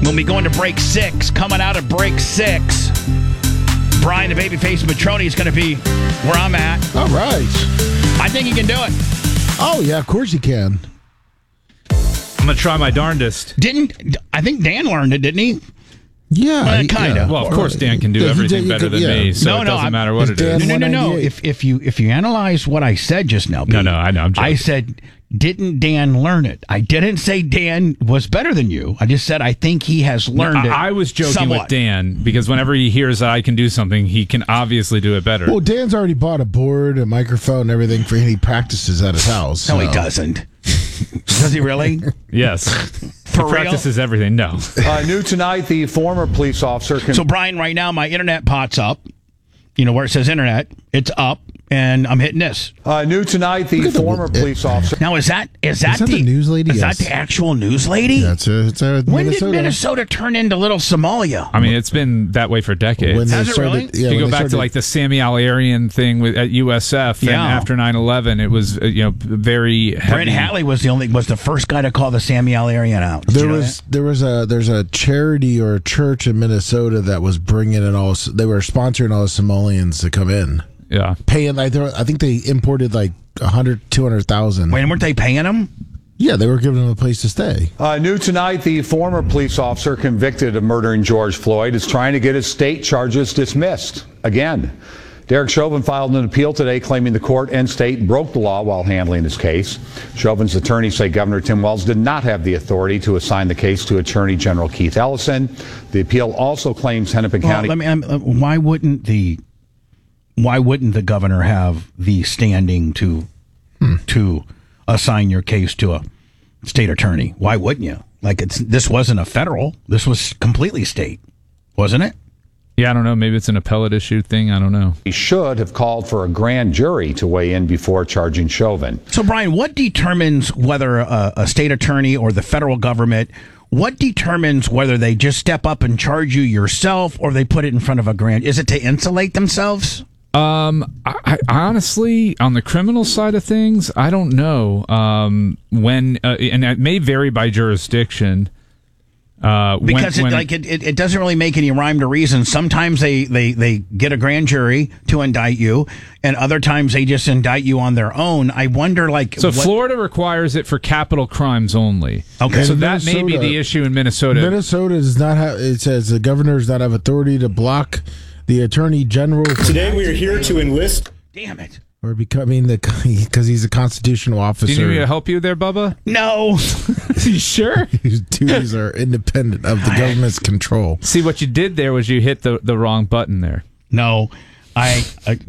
When we go into break 6, coming out of break 6, Brian the Babyface Matroni is going to be where I'm at. All right. I think he can do it. Oh, yeah, of course he can. I'm going to try my darndest. I think Dan learned it, didn't he? Yeah. Kind of. Well, of course Dan can do everything better than me, so it doesn't matter what it is. No. If you analyze what I said just now, Pete, No, I know. I'm joking. I said, didn't Dan learn it? I didn't say Dan was better than you. I just said I think he has learned it. I was joking somewhat with Dan because whenever he hears that I can do something, he can obviously do it better. Well, Dan's already bought a board, a microphone, and everything for him. He practices at his house. No, so. he doesn't. Does he really? Yes. For he practices everything. No. New tonight, the former police officer... So, Brian, right now, my internet pot's up. You know, where it says internet, it's up, and I'm hitting this. New tonight, the former police officer... Now, is that the news lady? Is that the actual news lady? Yeah, it's when Minnesota. did Minnesota turn into little Somalia? I mean, it's been that way for decades. Has it really? Yeah, you go back to like the Sami Al-Arian thing at USF, and after 9/11, it was very heavy. Brent Hatley was the first guy to call the Sami Al-Arian out. There's a charity or a church in Minnesota that was bringing in all. They were sponsoring all the Somalians to come in. Yeah, paying I think they imported like 200,000. Wait, weren't they paying them? Yeah, they were giving them a place to stay. New tonight, the former police officer convicted of murdering George Floyd is trying to get his state charges dismissed again. Derek Chauvin filed an appeal today claiming the court and state broke the law while handling his case. Chauvin's attorneys say Governor Tim Walz did not have the authority to assign the case to Attorney General Keith Ellison. The appeal also claims Hennepin County... why wouldn't the governor have the standing to assign your case to a state attorney? Why wouldn't you? This wasn't a federal. This was completely state, wasn't it? Yeah, I don't know. Maybe it's an appellate issue thing. I don't know. He should have called for a grand jury to weigh in before charging Chauvin. So, Brian, what determines whether a state attorney or the federal government, what determines whether they just step up and charge you yourself or they put it in front of a grand? Is it to insulate themselves? I honestly, on the criminal side of things, I don't know. And it may vary by jurisdiction. Because it doesn't really make any rhyme to reason. Sometimes they get a grand jury to indict you, and other times they just indict you on their own. I wonder, Florida requires it for capital crimes only. Okay, so that may be the issue in Minnesota. Minnesota does not have. It says the governor does not have authority to block the attorney general. Today we are here to enlist. Damn it. Or becoming because he's a constitutional officer. Do you need me to help you there, Bubba? No. You sure? His duties are independent of the government's control. See, what you did there was you hit the wrong button there. No, I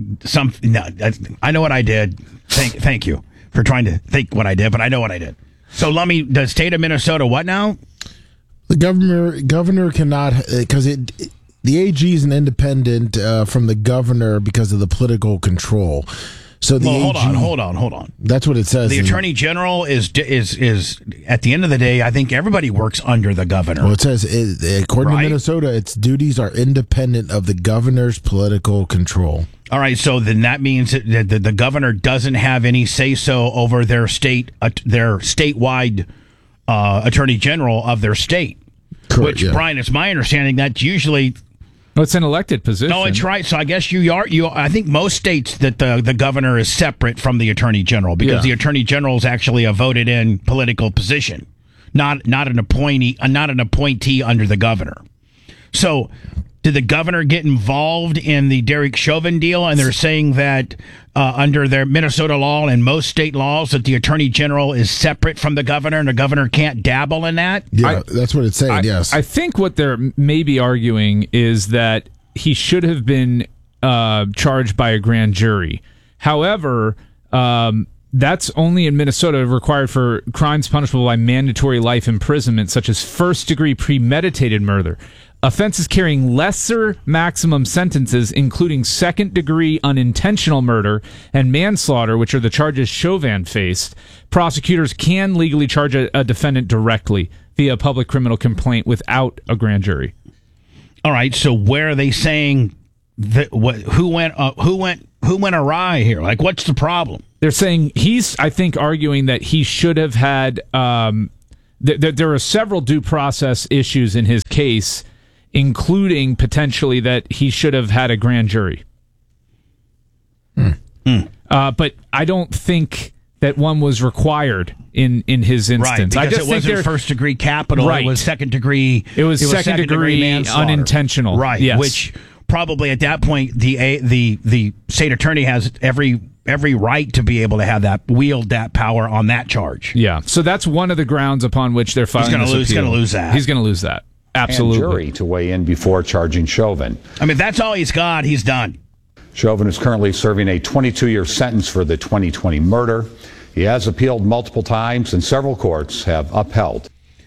know what I did. Thank you for trying to think what I did, but I know what I did. So, Lummy, the state of Minnesota, what now? The governor cannot, because the AG is an independent from the governor because of the political control. So hold on. That's what it says. The attorney general is at the end of the day, I think everybody works under the governor. Well, it says according to Minnesota, its duties are independent of the governor's political control. All right, so then that means that the governor doesn't have any say-so over their statewide attorney general of their state. Correct, which, Brian, it's my understanding that's usually. Well, it's an elected position. No, it's right. So I guess you are. I think most states that the governor is separate from the attorney general because the attorney general is actually a voted-in political position, not an appointee under the governor. So, did the governor get involved in the Derek Chauvin deal? And they're saying that under their Minnesota law and most state laws that the attorney general is separate from the governor and the governor can't dabble in that? Yeah, that's what it's saying, yes. I think what they're maybe arguing is that he should have been charged by a grand jury. However, that's only in Minnesota required for crimes punishable by mandatory life imprisonment, such as first-degree premeditated murder. Offenses carrying lesser maximum sentences, including second-degree unintentional murder and manslaughter, which are the charges Chauvin faced, prosecutors can legally charge a defendant directly via a public criminal complaint without a grand jury. All right, so where are they saying that? Who went awry here? Like, what's the problem? They're saying he's, I think, arguing that he should have had there are several due process issues in his case, including potentially that he should have had a grand jury. But I don't think that one was required in his instance. Right, because I just it wasn't first-degree capital. Right. It was second-degree. It was second-degree manslaughter. unintentional. Right, yes. which probably at that point the state attorney has every right to be able to wield that power on that charge. Yeah, so that's one of the grounds upon which they're filing this appeal. He's going to lose that. He's going to lose that. Absolutely. And jury to weigh in before charging Chauvin. I mean, if that's all he's got, he's done. Chauvin is currently serving a 22-year sentence for the 2020 murder. He has appealed multiple times, and several courts have upheld.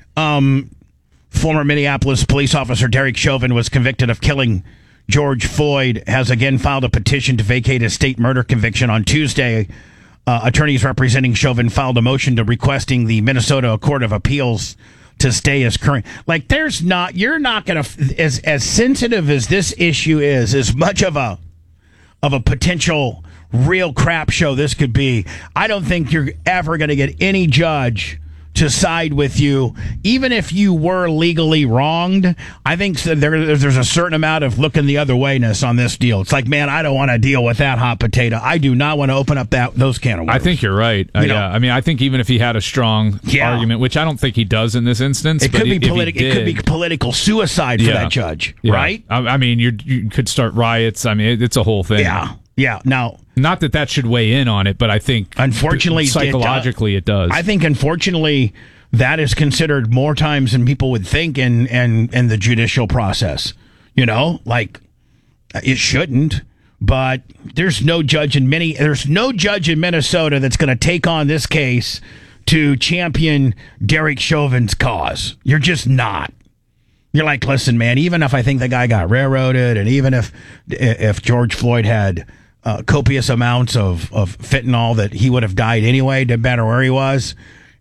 Former Minneapolis police officer Derek Chauvin was convicted of killing George Floyd, has again filed a petition to vacate his state murder conviction on Tuesday. Attorneys representing Chauvin filed a motion requesting the Minnesota Court of Appeals to stay as current. Like, you're not going to, as sensitive as this issue is, as much of a potential real crap show this could be, I don't think you're ever going to get any judge to side with you, even if you were legally wronged. I think there's a certain amount of looking the other wayness on this deal. It's like, man, I don't want to deal with that hot potato. I do not want to open up those can of worms. I think you're right. Yeah, I mean, I think even if he had a strong argument, which I don't think he does in this instance, it could be political suicide for that judge, right? I mean, you could start riots. I mean, it's a whole thing. Yeah. Now, not that should weigh in on it, but I think unfortunately, psychologically, it does. I think unfortunately that is considered more times than people would think in the judicial process. You know, like, it shouldn't. But there's no judge in Minnesota that's going to take on this case to champion Derek Chauvin's cause. You're just not. You're like, listen, man, even if I think the guy got railroaded, and even if George Floyd had copious amounts of fentanyl that he would have died anyway, no matter where he was,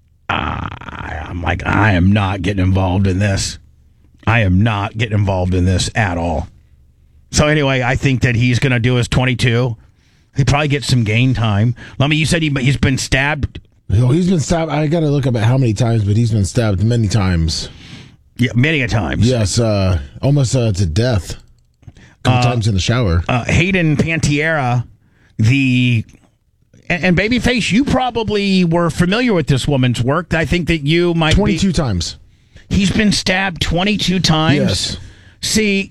I'm like, I am not getting involved in this. I am not getting involved in this at all. So anyway, I think that he's going to do his 22. He probably gets some game time. You said he's been stabbed. He's been stabbed. I got to look up at how many times, but he's been stabbed many times. Yeah, many a times. Yes, almost to death. A couple times in the shower. Hayden Panettiere, and Babyface, you probably were familiar with this woman's work. I think that you might 22 times. He's been stabbed 22 times? Yes. See,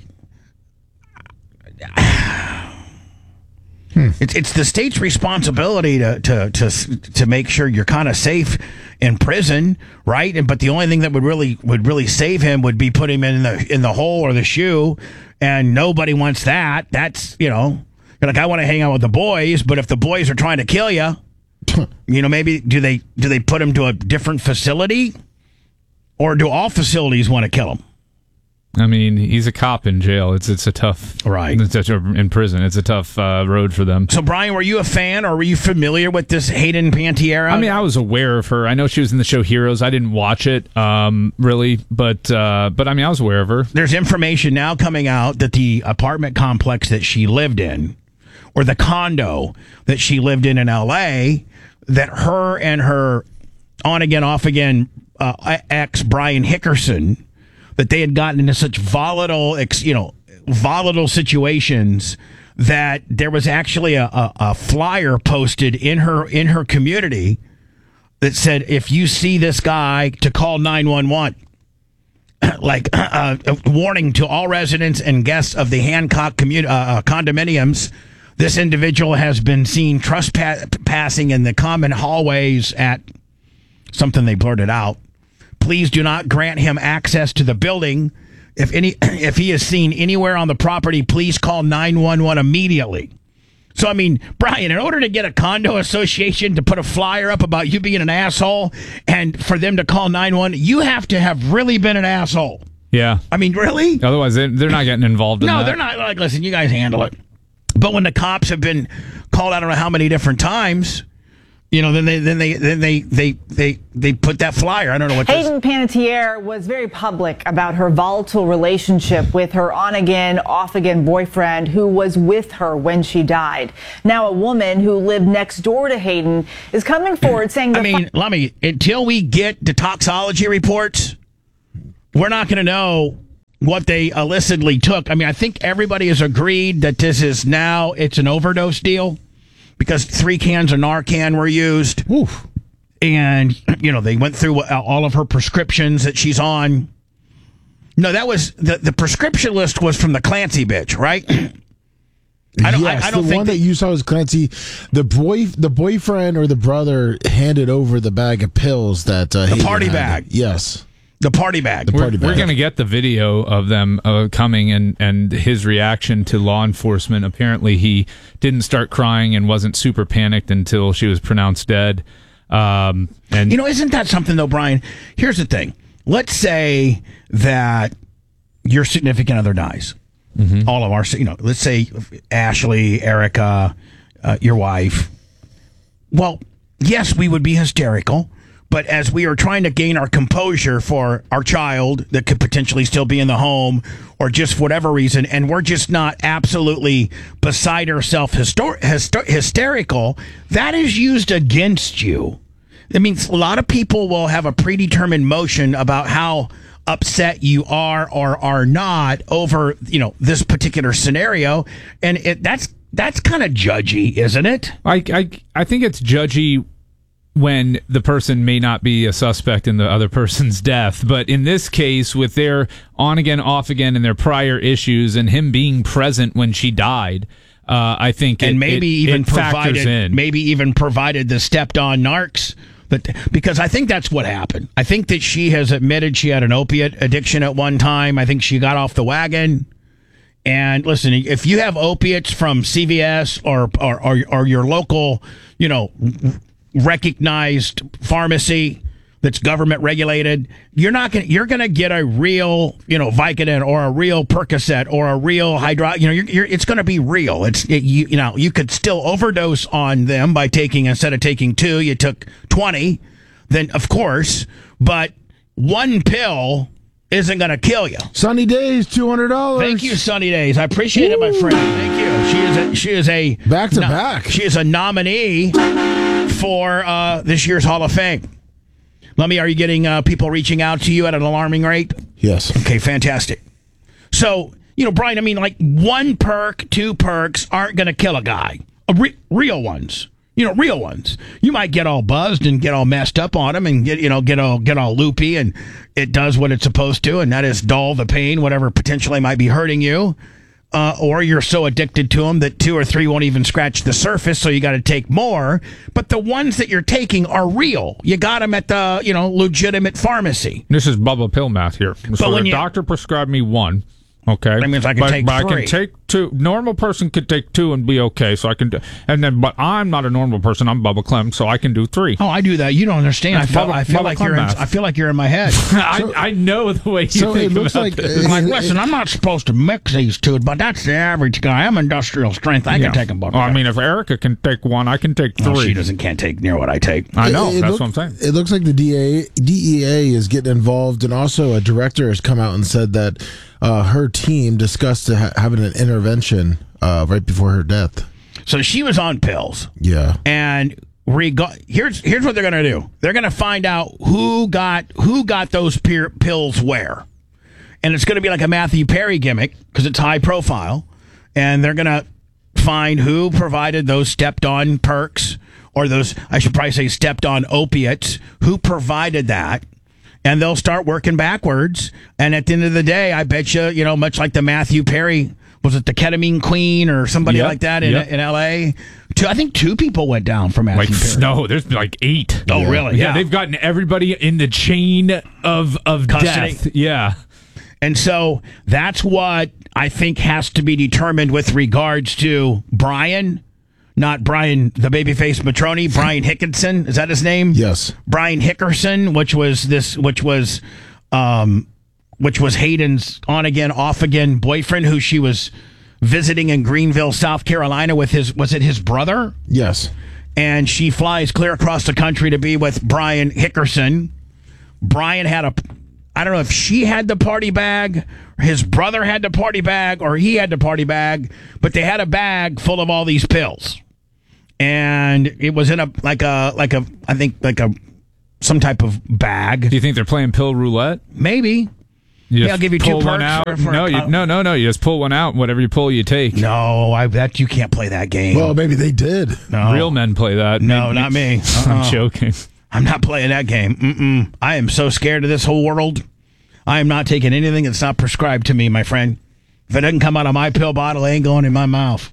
it's the state's responsibility to make sure you're kind of safe in prison, right? But the only thing that would really save him would be put him in the hole or the shoe, and nobody wants that. That's, you're like, I want to hang out with the boys, but if the boys are trying to kill you, maybe do they put him to a different facility, or do all facilities want to kill him? I mean, he's a cop in jail. It's a tough, right? In prison, it's a tough road for them. So, Brian, were you a fan, or were you familiar with this Hayden Panettiere? I mean, I was aware of her. I know she was in the show Heroes. I didn't watch it really, but I mean, I was aware of her. There's information now coming out that the apartment complex that she lived in, or the condo that she lived in L.A., that her and her on again, off again ex Brian Hickerson, that they had gotten into such volatile situations that there was actually a flyer posted in her community that said, if you see this guy, to call 911. Like a warning to all residents and guests of the Hancock condominiums. This individual has been seen trespassing in the common hallways at something they blurted out. Please do not grant him access to the building. If he is seen anywhere on the property, please call 911 immediately. So, I mean, Brian, in order to get a condo association to put a flyer up about you being an asshole and for them to call 911, you have to have really been an asshole. Yeah. I mean, really? Otherwise, they're not getting involved in that. No, they're not. Like, listen, you guys handle it. But when the cops have been called, I don't know how many different times, then they put that flyer. I don't know what. Hayden Panettiere was very public about her volatile relationship with her on-again, off-again boyfriend who was with her when she died. Now a woman who lived next door to Hayden is coming forward saying until we get the toxology reports, we're not going to know what they illicitly took. I think everybody has agreed that it's an overdose deal. Because 3 cans of Narcan were used. Oof. And, they went through all of her prescriptions that she's on. No, that was the prescription list was from the Clancy bitch, right? I don't think one that you saw was Clancy. The boyfriend or the brother handed over the bag of pills that the party bag. Yes. The party bag. We're going to get the video of them coming and his reaction to law enforcement. Apparently, he didn't start crying and wasn't super panicked until she was pronounced dead. And isn't that something though, Brian? Here's the thing. Let's say that your significant other dies. Mm-hmm. All of our, let's say Ashley, Erica, your wife. Well, yes, we would be hysterical. But as we are trying to gain our composure for our child that could potentially still be in the home or just for whatever reason, and we're just not absolutely beside ourselves hysterical, that is used against you. It means a lot of people will have a predetermined motion about how upset you are or are not over, this particular scenario. And that's kind of judgy, isn't it? I think it's judgy when the person may not be a suspect in the other person's death. But in this case, with their on-again, off-again and their prior issues and him being present when she died, I think maybe even provided the stepped-on narcs. Because I think that's what happened. I think that she has admitted she had an opiate addiction at one time. I think she got off the wagon. And listen, if you have opiates from CVS or your local, recognized pharmacy that's government regulated, you're going to get a real, Vicodin or a real Percocet or a real it's going to be real. You could still overdose on them by instead of taking 2, you took 20, then of course, but one pill isn't going to kill you. Sunny Days, $200. Thank you, Sunny Days. I appreciate it, my friend. Thank you. She is a back to back. She is a nominee for this year's Hall of Fame. Lummi, are you getting people reaching out to you at an alarming rate? Yes. Okay, fantastic. So, Brian, 1 perk, 2 perks aren't going to kill a guy. Real ones. Real ones. You might get all buzzed and get all messed up on them and get all loopy, and it does what it's supposed to, and that is dull the pain, whatever potentially might be hurting you. Or you're so addicted to them that 2 or 3 won't even scratch the surface, so you got to take more. But the ones that you're taking are real. You got them at the, legitimate pharmacy. This is Bubba Pill math here. So the doctor prescribed me 1. Okay, that means I can take 3. I can take 2. Normal person could take 2 and be okay. So I can do, but I'm not a normal person. I'm Bubba Clem, so I can do 3. Oh, I do that. You don't understand. I feel like you're in my head. I know the way you think. It looks like listen, I'm not supposed to mix these 2, but that's the average guy. I'm industrial strength. I can take them both. If Erica can take 1, I can take 3. Oh, she can't take near what I take. I know. That's what I'm saying. It looks like the DEA is getting involved, and also a director has come out and said that her team discussed having an intervention right before her death. So she was on pills. Yeah. And here's what they're going to do. They're going to find out who got those pills where. And it's going to be like a Matthew Perry gimmick because it's high profile. And they're going to find who provided those stepped-on perks, or those, I should probably say, stepped-on opiates, who provided that. And they'll start working backwards. And at the end of the day, I bet you, much like the Matthew Perry, was it the ketamine queen or somebody like that in L.A.? I think 2 people went down for Matthew Perry. No, there's 8. Oh, really? Yeah, they've gotten everybody in the chain of custody. Death. Yeah. And so that's what I think has to be determined with regards to Brian. Not Brian, the babyface Matroni, Brian Hickinson. Is that his name? Yes. Brian Hickerson, which was Hayden's on-again, off-again boyfriend, who she was visiting in Greenville, South Carolina with his brother? Yes. and she flies clear across the country to be with Brian Hickerson. Brian had I don't know if she had the party bag, or his brother had the party bag, or he had the party bag, but they had a bag full of all these pills. And it was in some type of bag. Do you think they're playing pill roulette? Maybe. I'll give you two perks. No. You just pull one out. Whatever you pull, you take. No, you can't play that game. Well, maybe they did. No. Real men play that. No, not me. I'm joking. I'm not playing that game. I am so scared of this whole world. I am not taking anything that's not prescribed to me, my friend. If it doesn't come out of my pill bottle, it ain't going in my mouth.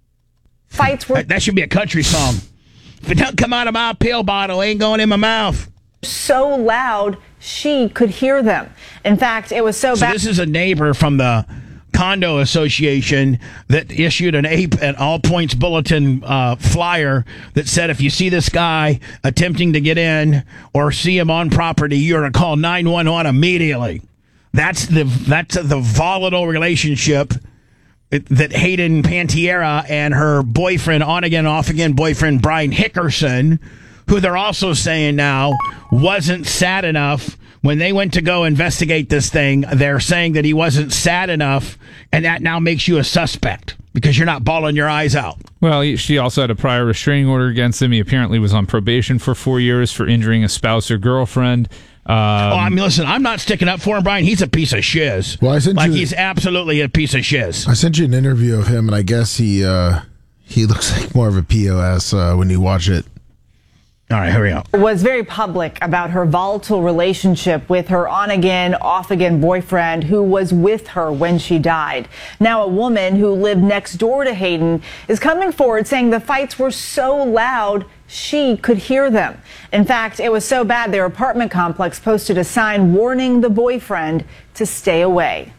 That should be a country song. If it doesn't come out of my pill bottle, it ain't going in my mouth. So loud, she could hear them. In fact, it was so bad. So this is a neighbor from the condo association that issued an all points bulletin flyer that said, if you see this guy attempting to get in or see him on property, you're to call 911 immediately. That's the volatile relationship that Hayden Pantiera and her boyfriend, on again, off again boyfriend Brian Hickerson, who they're also saying now wasn't sad enough when they went to go investigate this thing. They're saying that he wasn't sad enough, and that now makes you a suspect because you're not bawling your eyes out. Well, she also had a prior restraining order against him. He apparently was on probation for 4 years for injuring a spouse or girlfriend. Listen, I'm not sticking up for him, Brian. He's a piece of shiz. Well, he's absolutely a piece of shiz. I sent you an interview of him, and I guess he looks like more of a POS when you watch it. All right, here we go. Was very public about her volatile relationship with her on-again, off-again boyfriend who was with her when she died. Now a woman who lived next door to Hayden is coming forward saying the fights were so loud she could hear them. In fact, it was so bad their apartment complex posted a sign warning the boyfriend to stay away.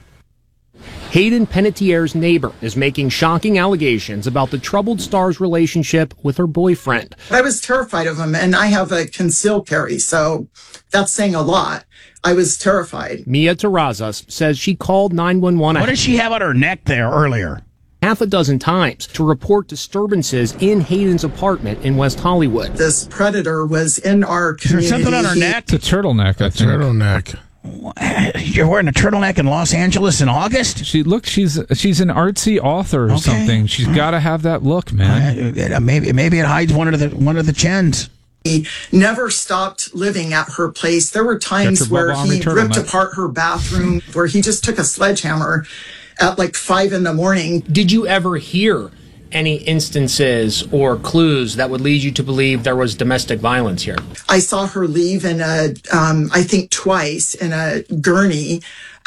Hayden Panettiere's neighbor is making shocking allegations about the troubled star's relationship with her boyfriend. I was terrified of him, and I have a concealed carry, so that's saying a lot. I was terrified. Mia Terrazas says she called 911. What did she have on her neck there earlier? Half a dozen times to report disturbances in Hayden's apartment in West Hollywood. This predator was in our community. Is there something on her neck? It's a turtleneck, I think. Turtleneck. You're wearing a turtleneck in Los Angeles in August? She's an artsy author or something. She's got to have that look, man. Maybe it hides one of the chins. He never stopped living at her place. There were times where he ripped apart her bathroom, where he just took a sledgehammer at like 5 a.m. Did you ever hear any instances or clues that would lead you to believe there was domestic violence here? I saw her leave in I think twice in a gurney,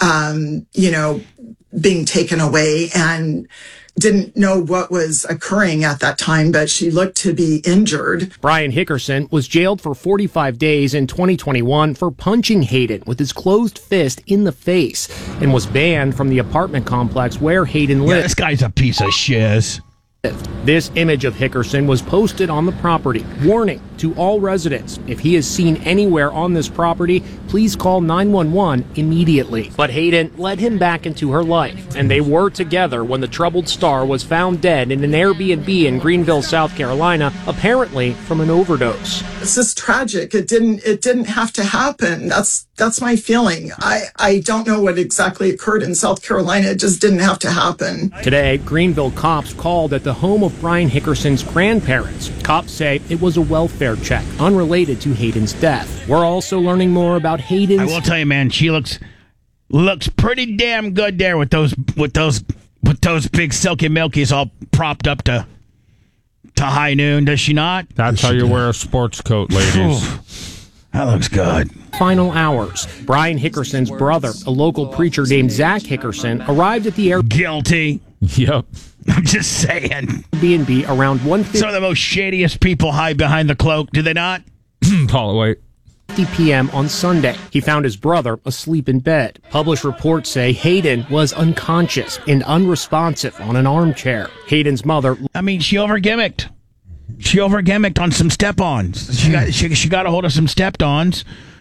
being taken away, and didn't know what was occurring at that time, but she looked to be injured. Brian Hickerson was jailed for 45 days in 2021 for punching Hayden with his closed fist in the face and was banned from the apartment complex where Hayden lived. Yeah, this guy's a piece of shiz. This image of Hickerson was posted on the property. Warning to all residents, if he is seen anywhere on this property, please call 911 immediately. But Hayden led him back into her life, and they were together when the troubled star was found dead in an Airbnb in Greenville, South Carolina, apparently from an overdose. This is tragic. It didn't have to happen. That's my feeling. I don't know what exactly occurred in South Carolina. It just didn't have to happen. Today, Greenville cops called at the home of Brian Hickerson's grandparents. Cops say it was a welfare check unrelated to Hayden's death. We're also learning more about Hayden's... I will tell you, man, she looks pretty damn good there with those big silky milkies all propped up to high noon, does she not? That's how you wear a sports coat, ladies. That looks good. Final hours. Brian Hickerson's brother, a local preacher named Zach Hickerson, arrived at the Guilty. Yep. I'm just saying. Airbnb around 1:50. Some of the most shadiest people hide behind the cloak, do they not? Paula, wait. 50 p.m. on Sunday. He found his brother asleep in bed. Published reports say Hayden was unconscious and unresponsive on an armchair. Hayden's mother... I mean, she over-gimmicked. She over-gimmicked on some step-ons. She got a hold of some step-ons,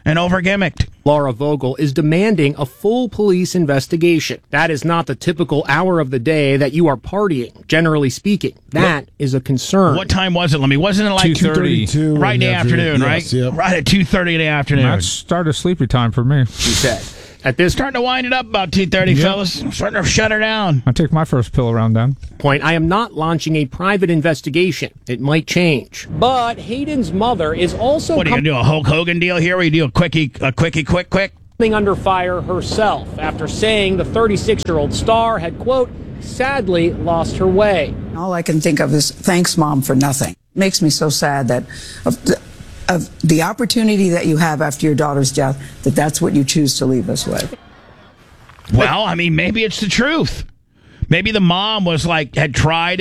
and over-gimmicked. Laura Vogel is demanding a full police investigation. That is not the typical hour of the day that you are partying, generally speaking. That is a concern. What time was it? Wasn't it like 2:30? Right in the afternoon, right? Yep. Right at 2:30 in the afternoon. That's start of sleepy time for me. She said. At this Starting to wind it up about 2:30, fellas. Starting to shut her down. I take my first pill around then. point, I am not launching a private investigation. It might change. But Hayden's mother is also What, are you going to do a Hulk Hogan deal here where you do a quickie, quick? coming under fire herself after saying the 36-year-old star had, quote, sadly lost her way. All I can think of is thanks, Mom, for nothing. Makes me so sad that of the opportunity that you have after your daughter's death, that's what you choose to leave us with. Well, I mean, maybe it's the truth. Maybe the mom was like, had tried,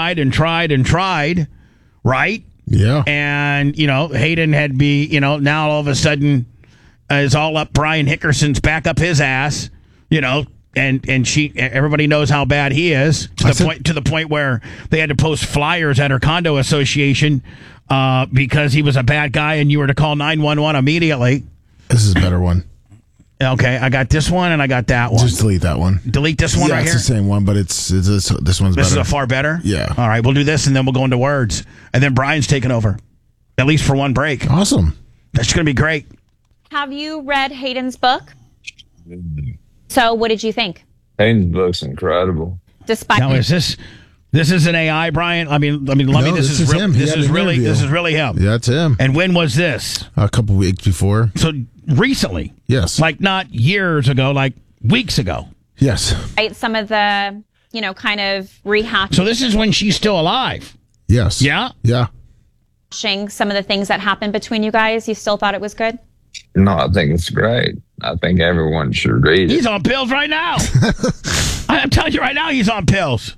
right? Yeah. And, Hayden had now all of a sudden is all up Brian Hickerson's back up his ass, and everybody knows how bad he is to the point where they had to post flyers at her condo association because he was a bad guy and you were to call 911 immediately. This is a better one. Okay, I got this one and I got that one. Just delete that one. Delete this one right here? Yeah, it's the same one, but this one's better. This is a far better? Yeah. All right, we'll do this and then we'll go into words. And then Brian's taking over, at least for one break. Awesome. That's going to be great. Have you read Hayden's book? So what did you think? Hayden's book's incredible. Despite now, is this is an AI, Brian? I mean, this is him. This is really him. Yeah, it's him. And when was this? A couple weeks before. So recently. Yes. Like not years ago, like weeks ago. Yes. Right, some of the, kind of rehashing. So this is when she's still alive. Yes. Yeah? Yeah. Some of the things that happened between you guys. You still thought it was good? No, I think it's great. I think everyone should read it. He's on pills right now. I'm telling you right now, he's on pills.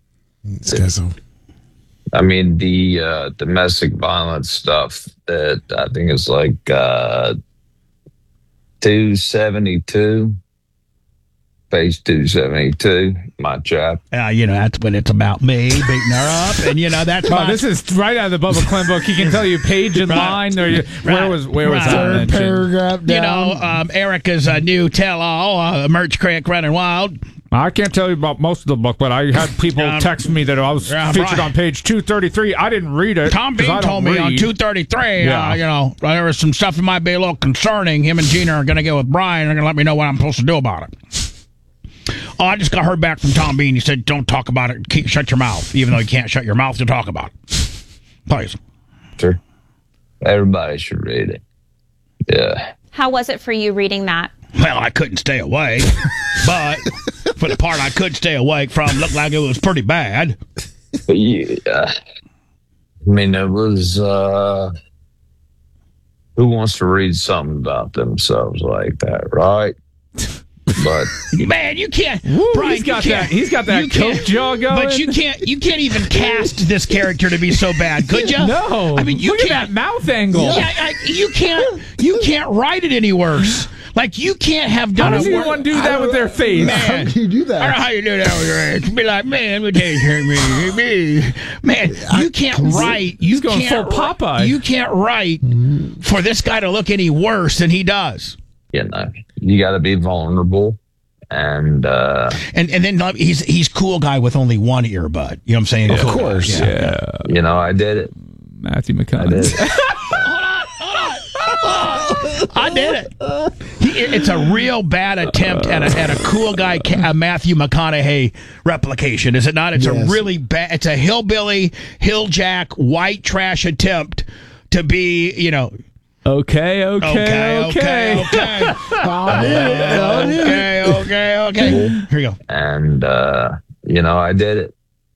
I mean, the domestic violence stuff that I think is like 272, page 272, my chap. That's when it's about me beating her up, and that's this is right out of the Bubba Clem book. He can tell you page and line. Or where was that? Paragraph down. Erica's new tell-all, Merch Creek Running Wild. I can't tell you about most of the book, but I had people text me that I was featured on page 233. I didn't read it. Tom Bean told me on 233, there was some stuff that might be a little concerning. Him and Gina are going to get with Brian. They're going to let me know what I'm supposed to do about it. Oh, I just got heard back from Tom Bean. He said, don't talk about it. Shut your mouth. Even though you can't shut your mouth to talk about it. Please. Sure. Everybody should read it. Yeah. How was it for you reading that? Well, I couldn't stay awake, but for the part I could stay awake from, looked like it was pretty bad. Yeah. I mean, it was, who wants to read something about themselves like that, right? But man, you can't. Brian, he's got that Coke jaw going. But you can't even cast this character to be so bad, could you? No. I mean, look at that mouth angle. Yeah, you can't write it any worse. Like, you can't have done it. How does anyone do that with their face? Man, how do you do that? I don't know how you do that with your face. Be like, man, let me tell you, man, you can't write. He's going full Popeye. You can't write for this guy to look any worse than he does. You got to be vulnerable, and then he's cool guy with only one earbud. You know what I'm saying? Of course, yeah. I did it. Matthew McConaughey. I did it. I did it. It's a real bad attempt at a cool guy, a Matthew McConaughey replication, is it not? It's a really bad. It's a hillbilly, hilljack, white trash attempt to be, Okay. Okay. Here we go. And I did it.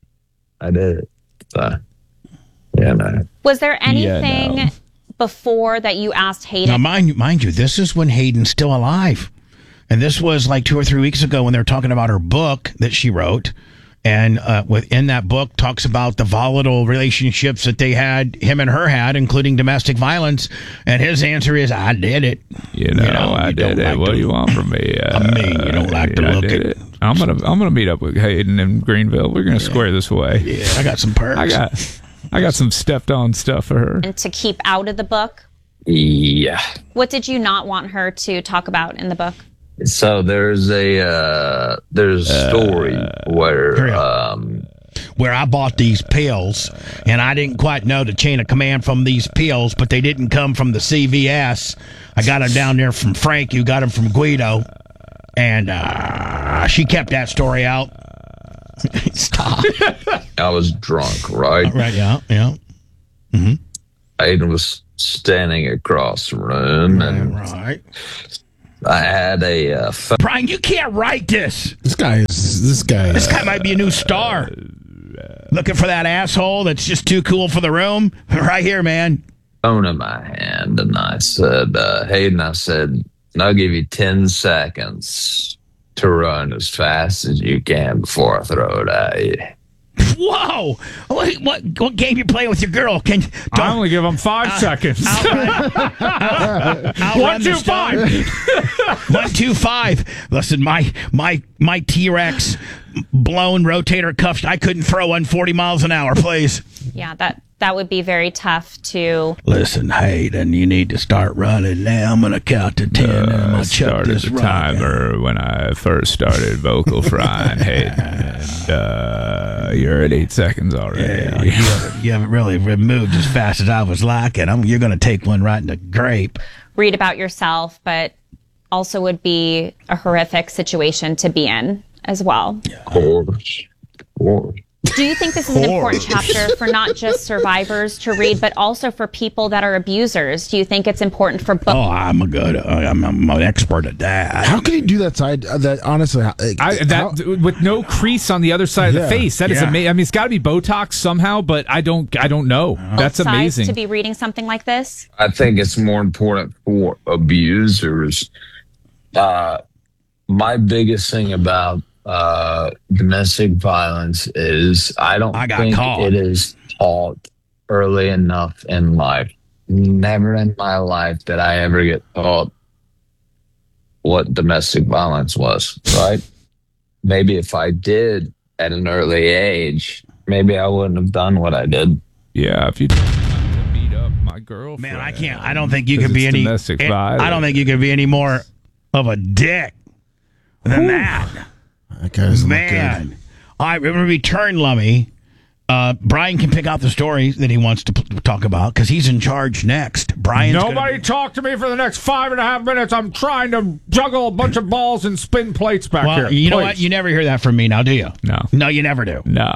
So, man. Was there anything before that you asked Hayden? Now, mind you, this is when Hayden's still alive, and this was like 2 or 3 weeks ago when they were talking about her book that she wrote. And within that book talks about the volatile relationships that him and her had, including domestic violence. And his answer is, I did it. I did it. What do you want from me? You don't like to look at it. I'm gonna meet up with Hayden in Greenville. We're gonna square this away. Yeah, I got some perks. I got some stepped on stuff for her. And to keep out of the book? Yeah. What did you not want her to talk about in the book? So there's a story where I bought these pills, and I didn't quite know the chain of command from these pills, but they didn't come from the CVS. I got them down there from Frank, who got them from Guido, and she kept that story out. Stop. I was drunk, right? Right, yeah. Mm-hmm. Aiden was standing across the room, and right. I had a Brian, you can't write this. This guy might be a new star. Looking for that asshole that's just too cool for the room? Right here, man. phone in my hand, and I said, Hayden, I said, I'll give you 10 seconds to run as fast as you can before I throw it at you. Whoa! What game you playing with your girl? I only give them 5 seconds. 1, 2, 5. 1, 2, 5. Listen, my T-Rex blown rotator cuff. I couldn't throw 140 miles an hour, please. Yeah, that would be very tough to. Listen, Hayden, you need to start running now. I'm gonna count to 10. And I'm gonna chuck this the timer when I first started vocal frying, Hayden. And, you're at 8 seconds already. Yeah, you haven't really moved as fast as I was liking. You're gonna take one right in the grape. Read about yourself, but also would be a horrific situation to be in as well. Of course. Do you think this is an important chapter for not just survivors to read, but also for people that are abusers? Do you think it's important for both? Oh, I'm an expert at that. How can you do that side? That honestly, with no crease on the other side of the face, that is amazing. I mean, it's got to be Botox somehow, but I don't know. That's Both amazing. sides to be reading something like this. I think it's more important for abusers. My biggest thing about domestic violence is I don't think it is taught early enough in life. Never in my life did I ever get taught what domestic violence was, right? Maybe if I did at an early age, maybe I wouldn't have done what I did. Yeah, if you beat up my girlfriend. Man, I don't think you could be any domestic violence. I don't think you could be any more of a dick than that. That guy's man. All right, we're going to return, Lummy. Brian can pick out the story that he wants to talk about because he's in charge next. Nobody talk to me for the next 5.5 minutes. I'm trying to juggle a bunch of balls and spin plates back here. You know what? You never hear that from me now, do you? No, you never do. No.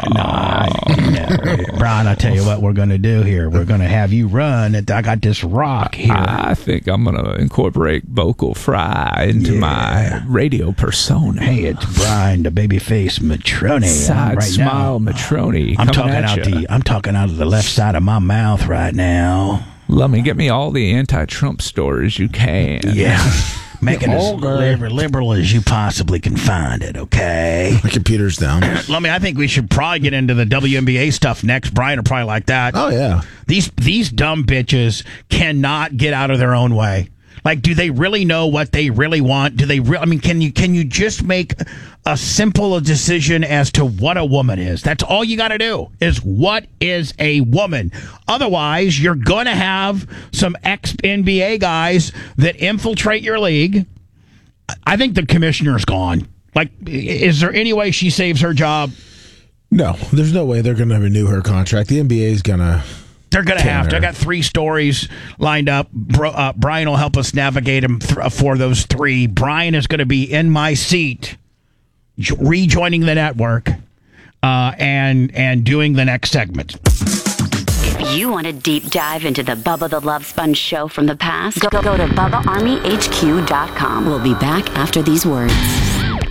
Never. Brian, I'll tell you what we're going to do here. We're going to have you run. I got this rock here. I think I'm going to incorporate vocal fry into my radio persona. Hey, it's Brian, the babyface Matrone. Side smile Matrone. I'm talking out of the left side of my mouth right now. Let me get me all the anti-Trump stories you can. Yeah. Make it as liberal as you possibly can find it, okay? My computer's down. I think we should probably get into the WNBA stuff next. Brian will probably like that. Oh, yeah. These dumb bitches cannot get out of their own way. Like, do they really know what they really want? Do they can you just make a simple decision as to what a woman is? That's all you got to do is what is a woman. Otherwise, you're going to have some ex-NBA guys that infiltrate your league. I think the commissioner's gone. Like, is there any way she saves her job? No, there's no way they're going to renew her contract. The NBA is going to... They're going to have to. I got 3 stories lined up. Brian will help us navigate them for those 3. Brian is going to be in my seat, rejoining the network, and doing the next segment. If you want to deep dive into the Bubba the Love Sponge show from the past, go to BubbaArmyHQ.com. We'll be back after these words.